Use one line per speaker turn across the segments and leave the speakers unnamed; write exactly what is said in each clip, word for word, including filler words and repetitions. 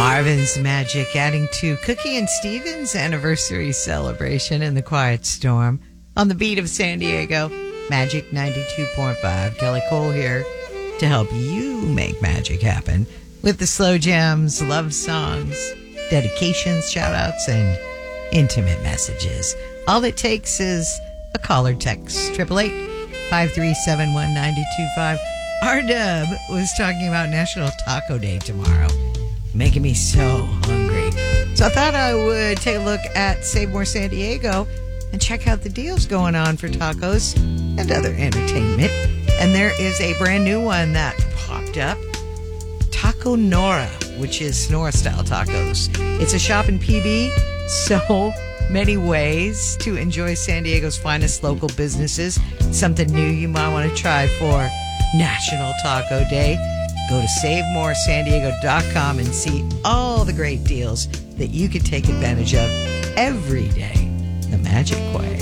Marvin's Magic adding to Cookie and Stevens' anniversary celebration in the Quiet Storm on the beat of San Diego. Magic ninety-two point five. Kelly Cole here to help you make magic happen with the slow jams, love songs, dedications, shout-outs, and intimate messages. All it takes is a call or text. eight eight eight, five three seven, one nine two five. R-Dub was talking about National Taco Day tomorrow. Making me so hungry. So I thought I would take a look at Save More San Diego and check out the deals going on for tacos and other entertainment. And there is a brand new one that popped up. Taco Nora, which is Nora-style tacos. It's a shop in P B. So many ways to enjoy San Diego's finest local businesses. Something new you might want to try for National Taco Day. Go to save more san diego dot com and see all the great deals that you can take advantage of every day the magic way.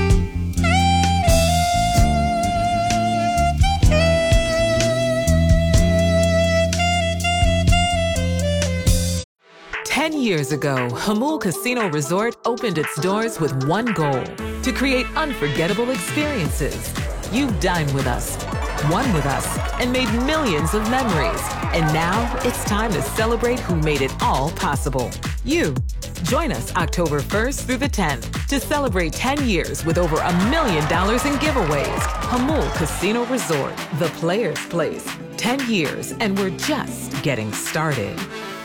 Ten years ago, Jamul Casino Resort opened its doors with one goal: to create unforgettable experiences. You dined with us, won with us, and made millions of memories. And now it's time to celebrate who made it all possible. You. Join us October first through the tenth to celebrate ten years with over a million dollars in giveaways. Jamul Casino Resort, the player's place. ten years, and we're just getting started.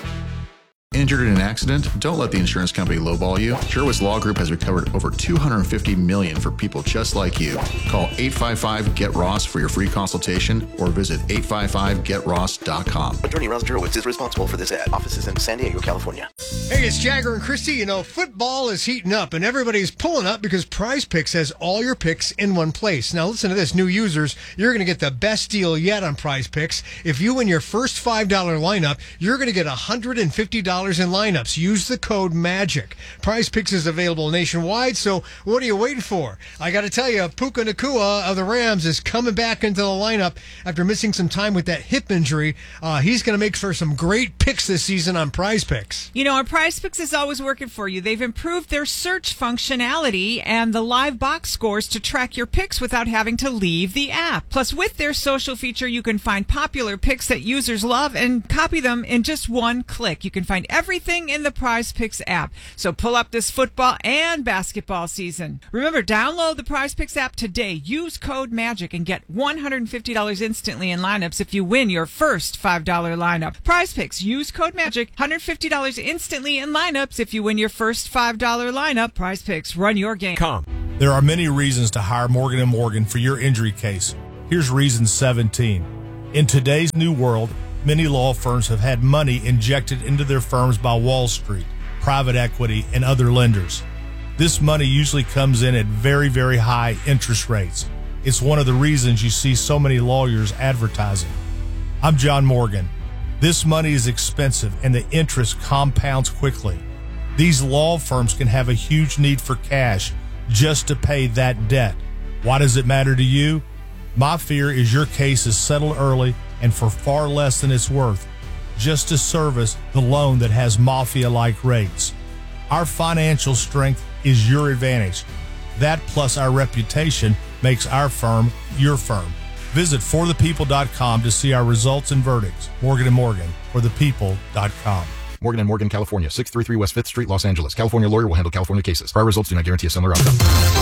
Injured in an accident? Don't let the insurance company lowball you. Sherwitz Law Group has recovered over two hundred fifty million dollars for people just like you. Call eight five five, get ross for your free consultation or visit eight five five get ross dot com.
Attorney Ron Sherwitz is responsible for this ad. Offices in San Diego, California.
Hey, it's Jagger and Christy. You know, football is heating up and everybody's pulling up because Prize Picks has all your picks in one place. Now, listen to this. New users, you're going to get the best deal yet on Prize Picks. If you win your first five dollars lineup, you're going to get one hundred fifty dollars in lineups. Use the code MAGIC. Prize Picks is available nationwide, so what are you waiting for? I got to tell you, Puka Nacua of the Rams is coming back into the lineup after missing some time with that hip injury. Uh, he's going to make for some great picks this season on Prize Picks.
You know, our Prize Picks is always working for you. They've improved their search functionality and the live box scores to track your picks without having to leave the app. Plus, with their social feature, you can find popular picks that users love and copy them in just one click. You can find everything in the Prize Picks app. So pull up this football and basketball season. Remember, download the Prize Picks app today. Use code MAGIC and get one hundred fifty dollars instantly in lineups if you win your first five dollars lineup. Prize Picks. Use code MAGIC. one hundred fifty dollars instantly in lineups if you win your first five dollars lineup. Prize Picks. Run your game.
Come. There are many reasons to hire Morgan and Morgan for your injury case. Here's reason seventeen. In today's new world, many law firms have had money injected into their firms by Wall Street, private equity, and other lenders. This money usually comes in at very, very high interest rates. It's one of the reasons you see so many lawyers advertising. I'm John Morgan. This money is expensive and the interest compounds quickly. These law firms can have a huge need for cash just to pay that debt. Why does it matter to you? My fear is your case is settled early and for far less than it's worth, just to service the loan that has mafia-like rates. Our financial strength is your advantage. That plus our reputation makes our firm your firm. Visit for the people dot com to see our results and verdicts. Morgan and Morgan, for the people dot com.
Morgan and Morgan, California, six thirty-three West fifth Street, Los Angeles. California lawyer will handle California cases. Prior results do not guarantee a similar outcome.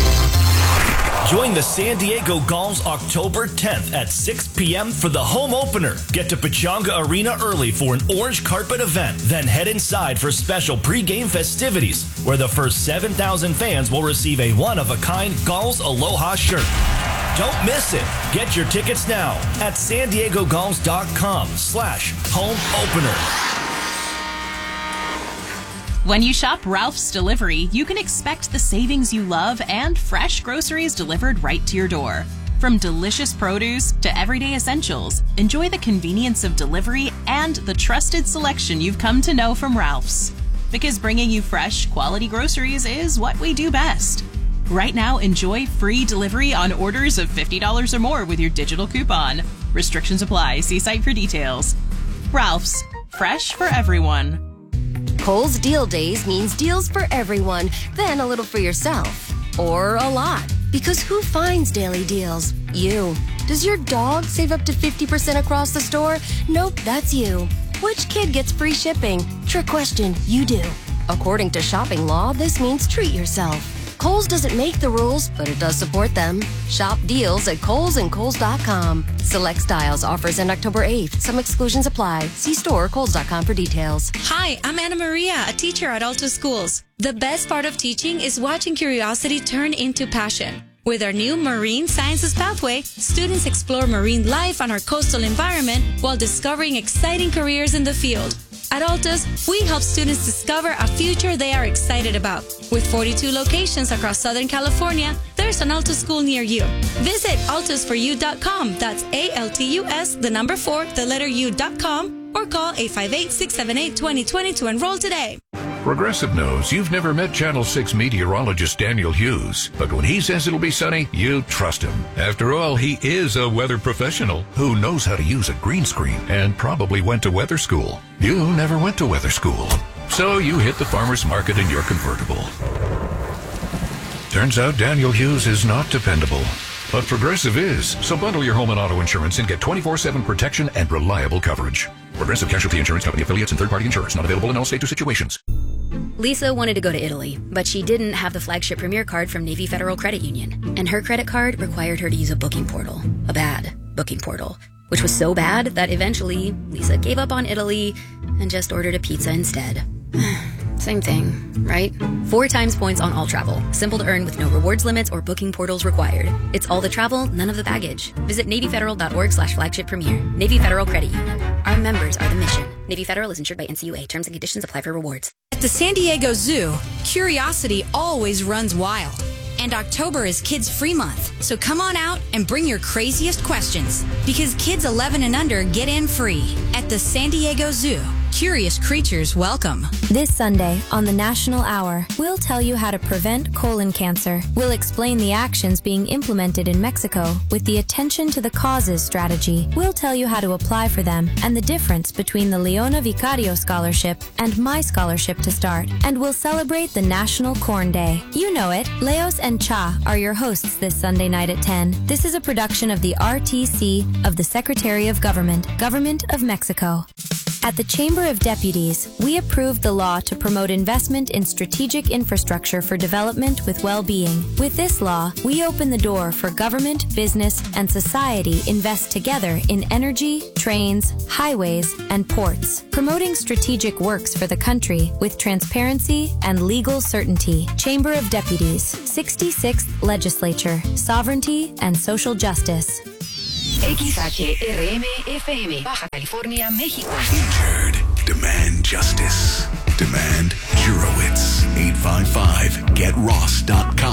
Join the San Diego Gulls October tenth at six p.m. for the home opener. Get to Pechanga Arena early for an orange carpet event. Then head inside for special pregame festivities, where the first seven thousand fans will receive a one-of-a-kind Gulls Aloha shirt. Don't miss it. Get your tickets now at san diego gulls dot com slash home opener.
When you shop Ralph's Delivery, you can expect the savings you love and fresh groceries delivered right to your door. From delicious produce to everyday essentials, enjoy the convenience of delivery and the trusted selection you've come to know from Ralph's. Because bringing you fresh, quality groceries is what we do best. Right now, enjoy free delivery on orders of fifty dollars or more with your digital coupon. Restrictions apply. See site for details. Ralph's. Fresh for everyone.
Kohl's Deal Days means deals for everyone, then a little for yourself. Or a lot. Because who finds daily deals? You. Does your dog save up to fifty percent across the store? Nope, that's you. Which kid gets free shipping? Trick question, you do. According to shopping law, this means treat yourself. Kohl's doesn't make the rules, but it does support them. Shop deals at Kohl's and Kohl's dot com. Select styles offers end October eighth. Some exclusions apply. See store or Kohl's dot com for details.
Hi, I'm Anna Maria, a teacher at Alto Schools. The best part of teaching is watching curiosity turn into passion. With our new Marine Sciences Pathway, students explore marine life and our coastal environment while discovering exciting careers in the field. At Altus, we help students discover a future they are excited about. With forty-two locations across Southern California, there's an Altus school near you. Visit altus for you dot com. That's A L T U S, the number four, the letter U dot com, or call eight five eight, six seven eight, two zero two zero to enroll today.
Progressive knows you've never met Channel six meteorologist Daniel Hughes, but when he says it'll be sunny, you trust him. After all, he is a weather professional who knows how to use a green screen and probably went to weather school. You never went to weather school, so you hit the farmer's market in your convertible. Turns out Daniel Hughes is not dependable, but Progressive is. So bundle your home and auto insurance and get twenty-four seven protection and reliable coverage. Progressive Casualty Insurance Company affiliates and third-party insurers. Not available in all states or situations.
Lisa wanted to go to Italy, but she didn't have the flagship Premier card from Navy Federal Credit Union. And her credit card required her to use a booking portal. A bad booking portal. Which was so bad that eventually Lisa gave up on Italy and just ordered a pizza instead. Same thing, right? Four times points on all travel. Simple to earn with no rewards limits or booking portals required. It's all the travel, none of the baggage. Visit NavyFederal.org slash flagship premier. Navy Federal Credit Union. Our members are the mission. Navy Federal is insured by N C U A. Terms and conditions apply for rewards.
At the San Diego Zoo, curiosity always runs wild. And October is Kids Free Month. So come on out and bring your craziest questions. Because kids eleven and under get in free. At the San Diego Zoo, curious creatures welcome.
This Sunday on the National Hour, we'll tell you how to prevent colon cancer. We'll explain the actions being implemented in Mexico with the Attention to the Causes strategy. We'll tell you how to apply for them and the difference between the Leona Vicario Scholarship and My Scholarship to Start. And we'll celebrate the National Corn Day. You know it. Leos and Cha are your hosts this Sunday night at ten. This is a production of the R T C of the Secretary of Government, Government of Mexico. At the Chamber of Deputies, we approved the law to promote investment in strategic infrastructure for development with well-being. With this law, we open the door for government, business, and society invest together in energy, trains, highways, and ports, promoting strategic works for the country with transparency and legal certainty. Chamber of Deputies, sixty-sixth Legislature, Sovereignty and Social Justice.
X H R M F M, Baja California, México.
Injured. Demand justice. Demand Jurowitz. eight five five get ross dot com.